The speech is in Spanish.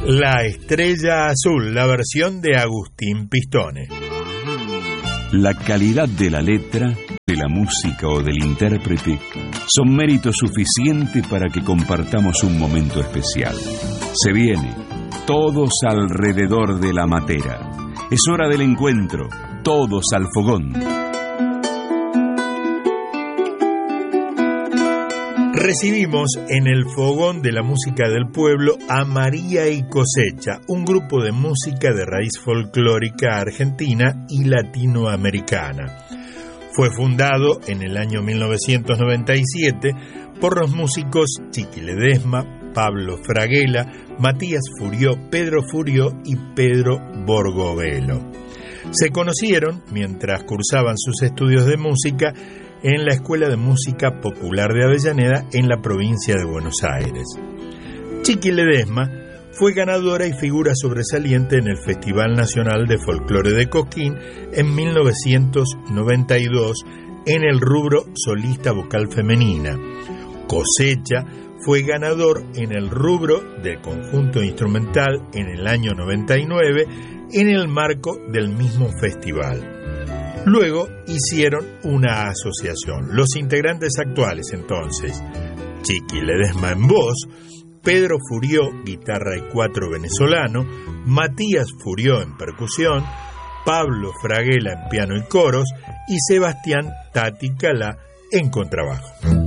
La Estrella Azul, la versión de Agustín Pistone. La calidad de la letra, de la música o del intérprete son mérito suficiente para que compartamos un momento especial. Se viene, todos alrededor de la matera. Es hora del encuentro, todos al fogón. Recibimos en el fogón de la música del pueblo a María y Cosecha, un grupo de música de raíz folclórica argentina y latinoamericana. Fue fundado en el año 1997 por los músicos Chiqui Ledesma, Pablo Fraguela, Matías Furió, Pedro Furió y Pedro Borgovelo. Se conocieron mientras cursaban sus estudios de música en la Escuela de Música Popular de Avellaneda en la provincia de Buenos Aires. Chiqui Ledesma fue ganadora y figura sobresaliente en el Festival Nacional de Folclore de Cosquín en 1992 en el rubro solista vocal femenina. Cosecha fue ganador en el rubro del conjunto instrumental en el año 99 en el marco del mismo festival. Luego hicieron una asociación. Los integrantes actuales entonces: Chiqui Ledesma en voz, Pedro Furió, guitarra y cuatro venezolano, Matías Furió en percusión, Pablo Fraguela en piano y coros y Sebastián Tati Calá en contrabajo.